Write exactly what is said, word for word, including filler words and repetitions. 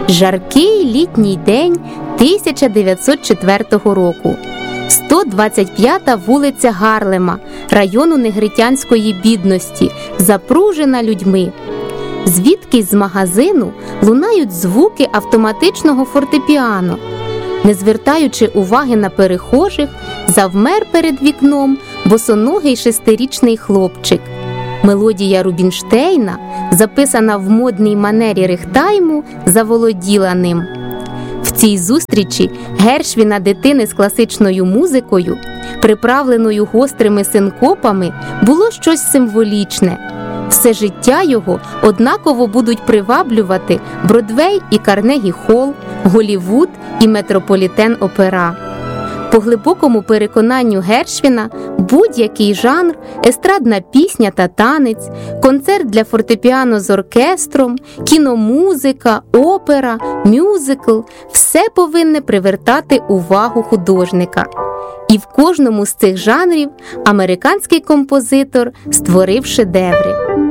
Жаркий літній день тисяча дев'ятсот четвертого року. сто двадцять п'ята вулиця Гарлема, району негритянської бідності, запружена людьми. Звідкись з магазину лунають звуки автоматичного фортепіано. Не звертаючи уваги на перехожих, завмер перед вікном босоногий шестирічний хлопчик. Мелодія Рубінштейна, записана в модній манері регтайму, заволоділа ним. В цій зустрічі Гершвіна дитини з класичною музикою, приправленою гострими синкопами, було щось символічне. Все життя його однаково будуть приваблювати Бродвей і Карнегі-Холл, Голлівуд і Метрополітен-опера. По глибокому переконанню Гершвіна, будь-який жанр, естрадна пісня та танець, концерт для фортепіано з оркестром, кіномузика, опера, мюзикл – все повинне привертати увагу художника. І в кожному з цих жанрів американський композитор створив шедеври.